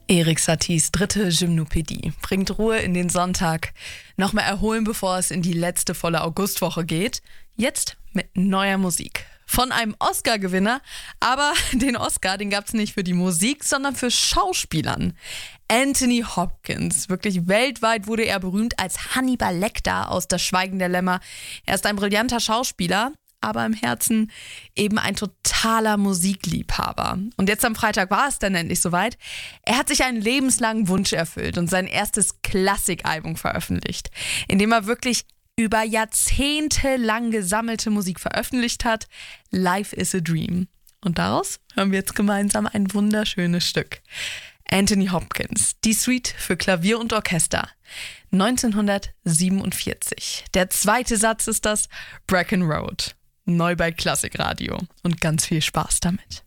Erik Saties dritte Gymnopädie bringt Ruhe in den Sonntag. Nochmal erholen, bevor es in die letzte volle Augustwoche geht. Jetzt mit neuer Musik. Von einem Oscar-Gewinner, aber den Oscar, den gab es nicht für die Musik, sondern für Schauspielern. Anthony Hopkins, wirklich weltweit wurde er berühmt als Hannibal Lecter aus Das Schweigen der Lämmer. Er ist ein brillanter Schauspieler, aber im Herzen eben ein totaler Musikliebhaber. Und jetzt am Freitag war es dann endlich soweit. Er hat sich einen lebenslangen Wunsch erfüllt und sein erstes Klassikalbum veröffentlicht, in dem er wirklich über Jahrzehnte lang gesammelte Musik veröffentlicht hat. Life is a Dream. Und daraus hören wir jetzt gemeinsam ein wunderschönes Stück. Anthony Hopkins, die Suite für Klavier und Orchester, 1947. Der zweite Satz ist das Bracken Road. Neu bei Klassikradio. Und ganz viel Spaß damit.